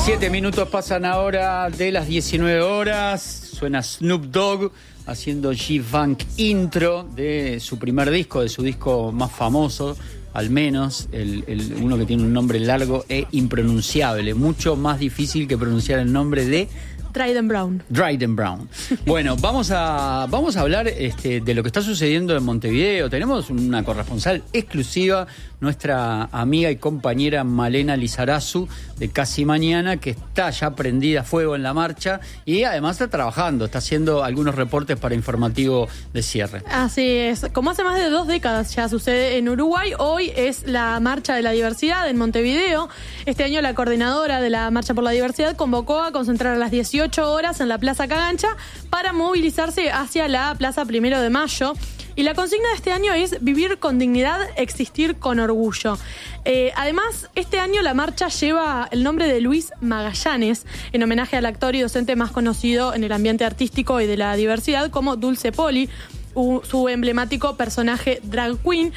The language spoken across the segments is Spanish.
17 minutos pasan ahora de las 19 horas. Suena Snoop Dogg haciendo G-Funk intro de su primer disco, de su disco más famoso, al menos, uno que tiene un nombre largo e impronunciable, mucho más difícil que pronunciar el nombre de Dryden Brown. Dryden Brown. Bueno, vamos a hablar de lo que está sucediendo en Montevideo. Tenemos una corresponsal exclusiva, nuestra amiga y compañera Malena Lizarazu, de Casi Mañana, que está ya prendida a fuego en la marcha y además está trabajando, está haciendo algunos reportes para Informativo de Cierre. Así es. Como hace más de 2 décadas ya sucede en Uruguay, hoy es la Marcha de la Diversidad en Montevideo. Este año la coordinadora de la Marcha por la Diversidad convocó a concentrar a las 18 horas en la Plaza Cagancha para movilizarse hacia la Plaza 1 de Mayo. Y la consigna de este año es vivir con dignidad, existir con orgullo. Además, este año la marcha lleva el nombre de Luis Magallanes, en homenaje al actor y docente más conocido en el ambiente artístico y de la diversidad como Dulce Poli, su emblemático personaje drag queen,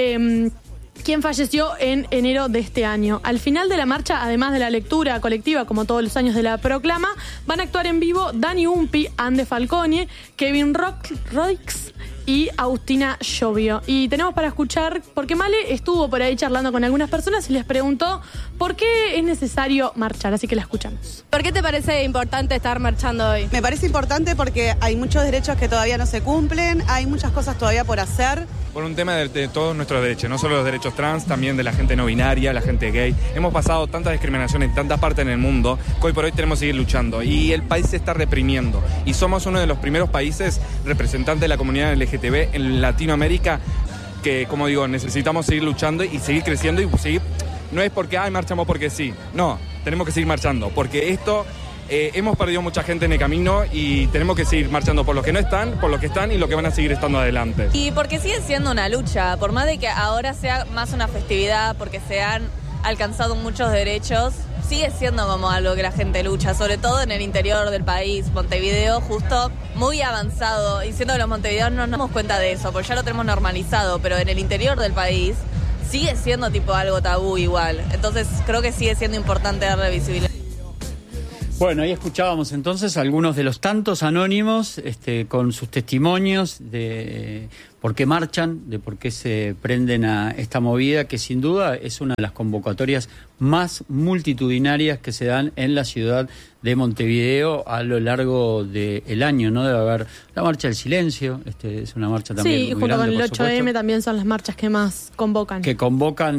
quien falleció en enero de este año. Al final de la marcha, además de la lectura colectiva, como todos los años de la proclama, van a actuar en vivo Dani Umpi, Ande Falcone, Kevin Rodix y Agustina Llovio. Y tenemos para escuchar, porque Male estuvo por ahí charlando con algunas personas y les preguntó por qué es necesario marchar, así que la escuchamos. ¿Por qué te parece importante estar marchando hoy? Me parece importante porque hay muchos derechos que todavía no se cumplen, hay muchas cosas todavía por hacer. Por un tema de todos nuestros derechos, no solo los derechos trans, también de la gente no binaria, la gente gay. Hemos pasado tanta discriminación en tantas partes en el mundo que hoy por hoy tenemos que seguir luchando. Y el país se está reprimiendo. Y somos uno de los primeros países representantes de la comunidad LGTB en Latinoamérica que, como digo, necesitamos seguir luchando y seguir creciendo y seguir... No es porque, marchamos porque sí. No, tenemos que seguir marchando. Porque esto... hemos perdido mucha gente en el camino y tenemos que seguir marchando por los que no están, por los que están y los que van a seguir estando adelante. Y porque sigue siendo una lucha, por más de que ahora sea más una festividad, porque se han alcanzado muchos derechos, sigue siendo como algo que la gente lucha, sobre todo en el interior del país. Montevideo justo muy avanzado, y siendo que los montevideanos no nos damos cuenta de eso, porque ya lo tenemos normalizado, pero en el interior del país sigue siendo tipo algo tabú igual. Entonces creo que sigue siendo importante darle visibilidad. Bueno, ahí escuchábamos entonces algunos de los tantos anónimos con sus testimonios de por qué marchan, de por qué se prenden a esta movida, que sin duda es una de las convocatorias más multitudinarias que se dan en la ciudad de Montevideo a lo largo del año, ¿no? Debe haber la Marcha del Silencio, es una marcha también muy junto grande, con el 8M también son las marchas que más convocan. Que convocan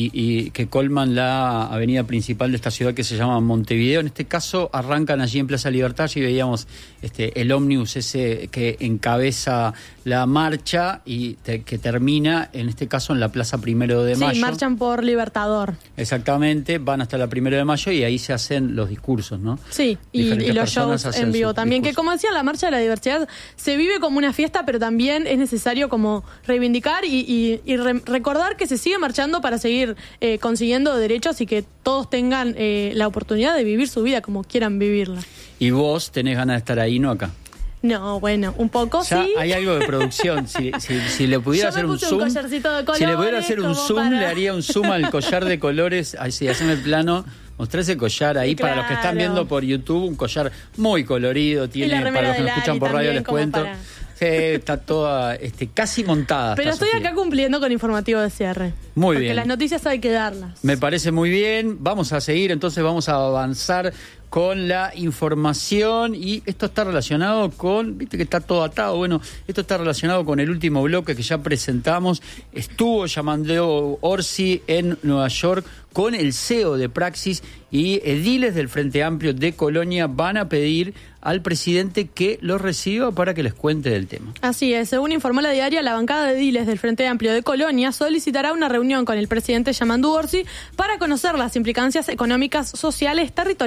y que colman la avenida principal de esta ciudad que se llama Montevideo. En este caso arrancan allí en Plaza Libertad y veíamos el ómnibus ese que encabeza la marcha y que termina, en este caso, en la Plaza 1 de Mayo. Sí, marchan por Libertador. Exactamente, van hasta la 1 de Mayo y ahí se hacen los discursos, ¿no? Sí, y los shows en vivo también, que como decía, la Marcha de la Diversidad se vive como una fiesta, pero también es necesario como reivindicar y recordar que se sigue marchando para seguir consiguiendo derechos y que todos tengan la oportunidad de vivir su vida como quieran vivirla. Y vos tenés ganas de estar ahí, no acá. No, bueno, un poco ya sí. Hay algo de producción. Si le pudiera hacer un zoom, si le pudiera hacer un zoom, le haría un zoom al collar de colores. Así, haceme el plano. Mostré ese collar ahí, claro. Para los que están viendo por YouTube, un collar muy colorido. Tiene, para los que nos escuchan por radio les cuento. Sí, está toda casi montada. Pero estoy acá cumpliendo con Informativo de Cierre. Muy bien. Porque las noticias hay que darlas. Me parece muy bien. Vamos a seguir, entonces vamos a avanzar con la información y esto está relacionado con, viste que está todo atado, bueno, esto está relacionado con el último bloque que ya presentamos. Estuvo llamando Orsi en Nueva York con el CEO de Praxis y ediles del Frente Amplio de Colonia van a pedir al presidente que los reciba para que les cuente del tema. Así es, según informó la diaria, la bancada de ediles del Frente Amplio de Colonia solicitará una reunión con el presidente Yamandu Orsi para conocer las implicancias económicas, sociales, territoriales y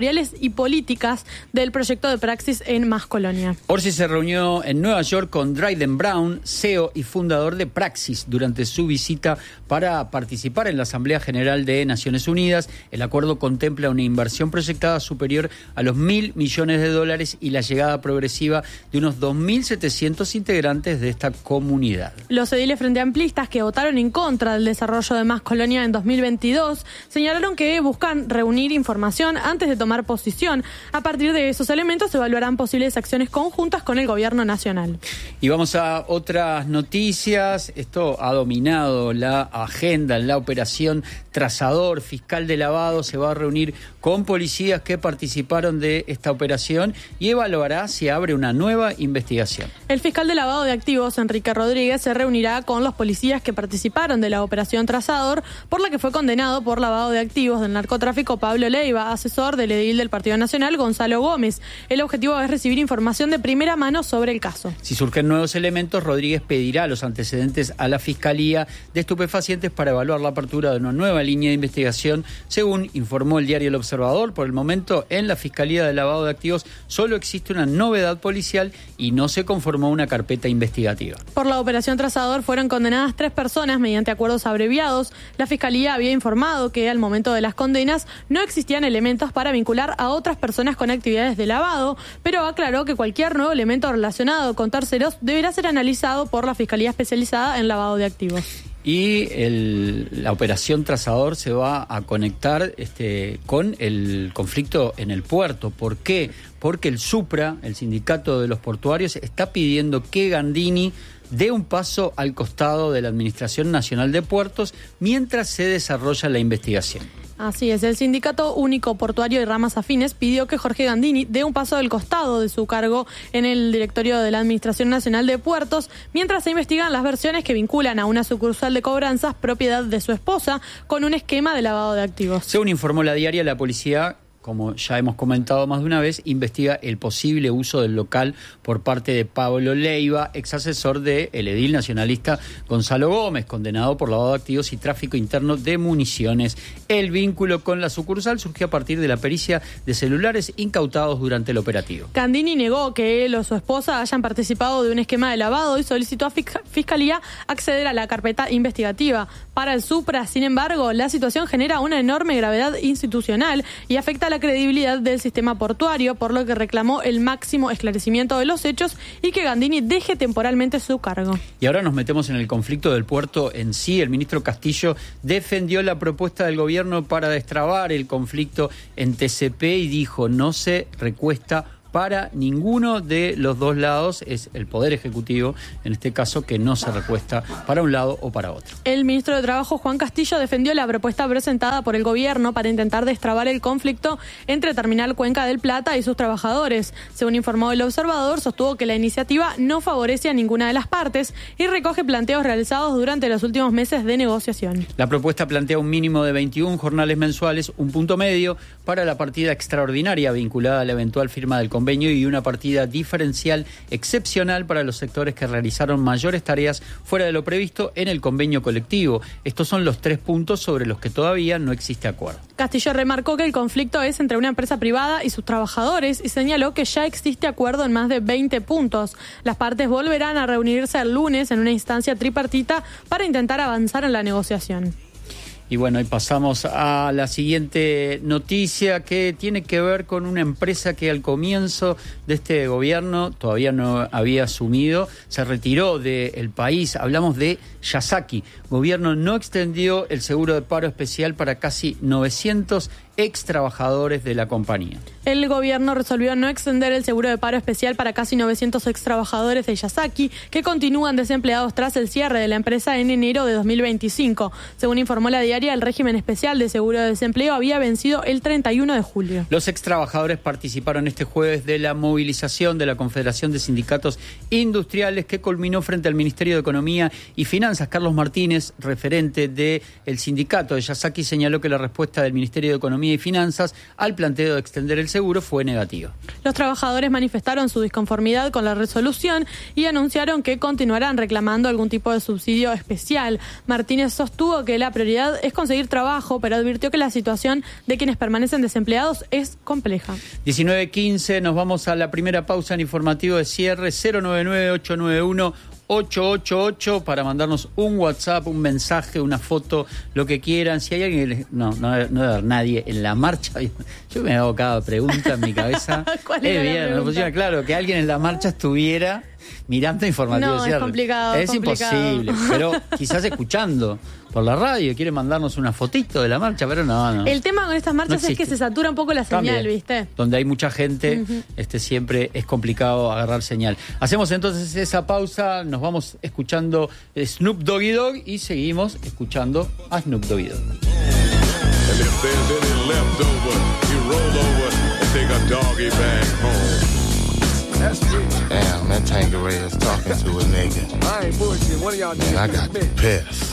y políticas del proyecto de Praxis en Más Colonia. Orsi se reunió en Nueva York con Dryden Brown, CEO y fundador de Praxis, durante su visita para participar en la Asamblea General de Naciones Unidas. El acuerdo contempla una inversión proyectada superior a los $1.000 millones y la llegada progresiva de unos 2.700 integrantes de esta comunidad. Los ediles frente amplistas que votaron en contra del desarrollo de Más Colonia en 2022 señalaron que buscan reunir información antes de tomar posición. A partir de esos elementos se evaluarán posibles acciones conjuntas con el gobierno nacional. Y vamos a otras noticias. Esto ha dominado la agenda en la operación Trazador. Fiscal de lavado se va a reunir con policías que participaron de esta operación y evaluará si abre una nueva investigación. El fiscal de lavado de activos, Enrique Rodríguez, se reunirá con los policías que participaron de la operación Trazador, por la que fue condenado por lavado de activos del narcotráfico Pablo Leiva, asesor del edil del Partido Nacional Gonzalo Gómez. El objetivo es recibir información de primera mano sobre el caso. Si surgen nuevos elementos, Rodríguez pedirá los antecedentes a la Fiscalía de Estupefacientes para evaluar la apertura de una nueva línea de investigación, según informó el diario El Observador. Por el momento, en la Fiscalía de Lavado de Activos solo existe una novedad policial y no se conformó una carpeta investigativa. Por la operación Trazador fueron condenadas 3 personas mediante acuerdos abreviados. La Fiscalía había informado que al momento de las condenas no existían elementos para vincular a otras personas con actividades de lavado, pero aclaró que cualquier nuevo elemento relacionado con terceros deberá ser analizado por la Fiscalía especializada en lavado de activos. Y la operación Trazador se va a conectar con el conflicto en el puerto. ¿Por qué? Porque el SUPRA, el sindicato de los portuarios, está pidiendo que Gandini dé un paso al costado de la Administración Nacional de Puertos mientras se desarrolla la investigación. Así es, el Sindicato Único Portuario y Ramas Afines pidió que Jorge Gandini dé un paso al costado de su cargo en el directorio de la Administración Nacional de Puertos, mientras se investigan las versiones que vinculan a una sucursal de cobranzas propiedad de su esposa con un esquema de lavado de activos. Según informó la diaria, la policía, como ya hemos comentado más de una vez, investiga el posible uso del local por parte de Pablo Leiva, ex asesor del edil nacionalista Gonzalo Gómez, condenado por lavado de activos y tráfico interno de municiones. El vínculo con la sucursal surgió a partir de la pericia de celulares incautados durante el operativo. Gandini negó que él o su esposa hayan participado de un esquema de lavado y solicitó a Fiscalía acceder a la carpeta investigativa. Para el SUPRA, sin embargo, la situación genera una enorme gravedad institucional y afecta a la credibilidad del sistema portuario, por lo que reclamó el máximo esclarecimiento de los hechos y que Gandini deje temporalmente su cargo. Y ahora nos metemos en el conflicto del puerto en sí. El ministro Castillo defendió la propuesta del gobierno para destrabar el conflicto en TCP y dijo: no se recuesta para ninguno de los dos lados. Es el Poder Ejecutivo, en este caso, que no se recuesta para un lado o para otro. El ministro de Trabajo, Juan Castillo, defendió la propuesta presentada por el gobierno para intentar destrabar el conflicto entre Terminal Cuenca del Plata y sus trabajadores. Según informó El Observador, sostuvo que la iniciativa no favorece a ninguna de las partes y recoge planteos realizados durante los últimos meses de negociación. La propuesta plantea un mínimo de 21 jornales mensuales, un punto medio para la partida extraordinaria vinculada a la eventual firma del convenio y una partida diferencial excepcional para los sectores que realizaron mayores tareas fuera de lo previsto en el convenio colectivo. Estos son los 3 puntos sobre los que todavía no existe acuerdo. Castillo remarcó que el conflicto es entre una empresa privada y sus trabajadores y señaló que ya existe acuerdo en más de 20 puntos. Las partes volverán a reunirse el lunes en una instancia tripartita para intentar avanzar en la negociación. Y bueno, y pasamos a la siguiente noticia, que tiene que ver con una empresa que al comienzo de este gobierno todavía no había asumido, se retiró del país. Hablamos de Yazaki. Gobierno no extendió el seguro de paro especial para casi 900 ex trabajadores de la compañía. El gobierno resolvió no extender el seguro de paro especial para casi 900 ex trabajadores de Yazaki que continúan desempleados tras el cierre de la empresa en enero de 2025. Según informó la diaria, el régimen especial de seguro de desempleo había vencido el 31 de julio. Los ex trabajadores participaron este jueves de la movilización de la Confederación de Sindicatos Industriales que culminó frente al Ministerio de Economía y Finanzas. Carlos Martínez, referente del sindicato de Yazaki, señaló que la respuesta del Ministerio de Economía Economía y Finanzas al planteo de extender el seguro fue negativa. Los trabajadores manifestaron su disconformidad con la resolución y anunciaron que continuarán reclamando algún tipo de subsidio especial. Martínez sostuvo que la prioridad es conseguir trabajo, pero advirtió que la situación de quienes permanecen desempleados es compleja. 19:15, nos vamos a la primera pausa en informativo de cierre. 099-891-888 para mandarnos un WhatsApp, un mensaje, una foto, lo que quieran. Si hay alguien, no debe haber nadie en la marcha. Yo me hago cada pregunta en mi cabeza. ¿Cuál era la pregunta? Claro, que alguien en la marcha estuviera mirando informativo de cierre. Es complicado. Es imposible, pero quizás escuchando por la radio, quiere mandarnos una fotito de la marcha, pero no. El tema con estas marchas es que se satura un poco la señal, ¿viste? Donde hay mucha gente, siempre es complicado agarrar señal. Hacemos entonces esa pausa, nos vamos escuchando Snoop Doggy Dogg y seguimos escuchando a Snoop Doggy Dogg. Damn, that Tanqueray is talking to a nigga. I ain't bullshit. One of y'all niggas. Man, I got pissed.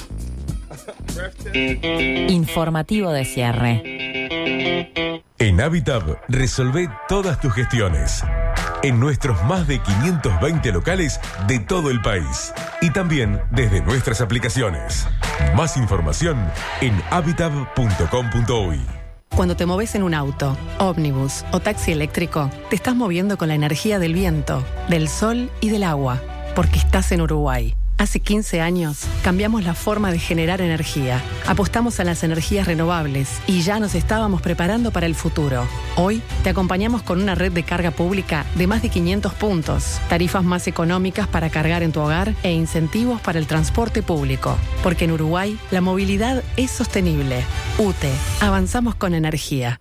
Informativo de cierre. En Habitab resolvé todas tus gestiones. En nuestros más de 520 locales de todo el país. Y también desde nuestras aplicaciones. Más información en habitab.com.uy. Cuando te moves en un auto, ómnibus o taxi eléctrico, te estás moviendo con la energía del viento, del sol y del agua, porque estás en Uruguay. Hace 15 años cambiamos la forma de generar energía, apostamos a las energías renovables y ya nos estábamos preparando para el futuro. Hoy te acompañamos con una red de carga pública de más de 500 puntos, tarifas más económicas para cargar en tu hogar e incentivos para el transporte público. Porque en Uruguay la movilidad es sostenible. UTE, avanzamos con energía.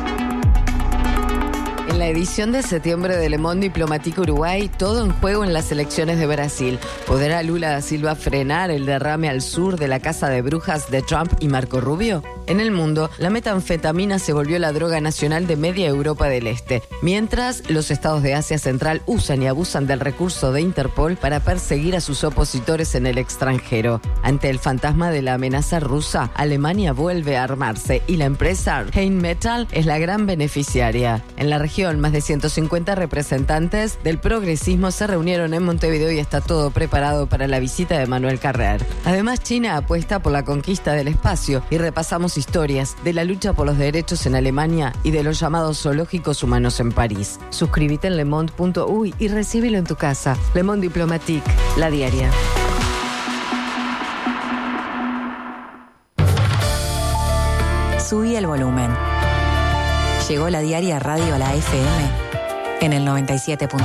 En la edición de septiembre de Le Monde Diplomatique Uruguay, todo en juego en las elecciones de Brasil. ¿Podrá Lula da Silva frenar el derrame al sur de la casa de brujas de Trump y Marco Rubio? En el mundo, la metanfetamina se volvió la droga nacional de media Europa del Este, mientras los estados de Asia Central usan y abusan del recurso de Interpol para perseguir a sus opositores en el extranjero. Ante el fantasma de la amenaza rusa, Alemania vuelve a armarse y la empresa Rheinmetall es la gran beneficiaria. En la región, más de 150 representantes del progresismo se reunieron en Montevideo y está todo preparado para la visita de Manuel Carrer. Además, China apuesta por la conquista del espacio y repasamos historias de la lucha por los derechos en Alemania y de los llamados zoológicos humanos en París. Suscríbete en lemonde.uy y recíbelo en tu casa. Le Monde Diplomatique, la diaria. Subí el volumen. Llegó la diaria Radio a la FM en el 97.9.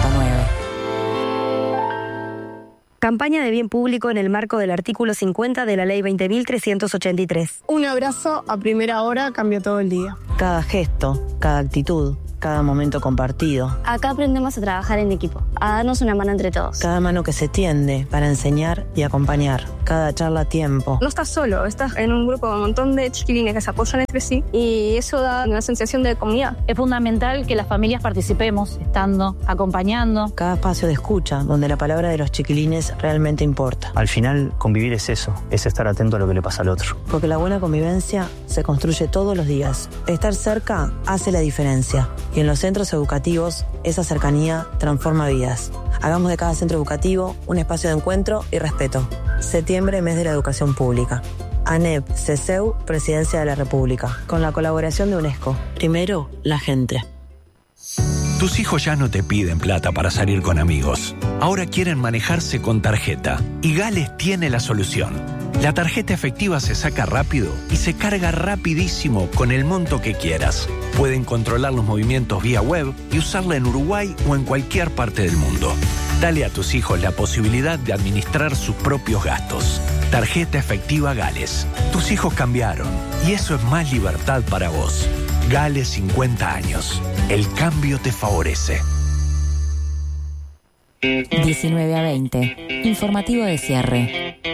Campaña de bien público en el marco del artículo 50 de la Ley 20.383. Un abrazo a primera hora cambia todo el día. Cada gesto, cada actitud, cada momento compartido. Acá aprendemos a trabajar en equipo, a darnos una mano entre todos. Cada mano que se tiende para enseñar y acompañar. Cada charla a tiempo. No estás solo, estás en un grupo con un montón de chiquilines que se apoyan entre sí y eso da una sensación de comunidad. Es fundamental que las familias participemos, estando, acompañando. Cada espacio de escucha, donde la palabra de los chiquilines realmente importa. Al final, convivir es eso, es estar atento a lo que le pasa al otro. Porque la buena convivencia se construye todos los días. Estar cerca hace la diferencia. Y en los centros educativos, esa cercanía transforma vidas. Hagamos de cada centro educativo un espacio de encuentro y respeto. Septiembre, mes de la educación pública. ANEP, CESEU, Presidencia de la República. Con la colaboración de UNESCO. Primero, la gente. Tus hijos ya no te piden plata para salir con amigos. Ahora quieren manejarse con tarjeta. Y Gales tiene la solución. La tarjeta efectiva se saca rápido y se carga rapidísimo con el monto que quieras. Pueden controlar los movimientos vía web y usarla en Uruguay o en cualquier parte del mundo. Dale a tus hijos la posibilidad de administrar sus propios gastos. Tarjeta efectiva Gales. Tus hijos cambiaron y eso es más libertad para vos. Gales 50 años. El cambio te favorece. 19 a 20. Informativo de cierre.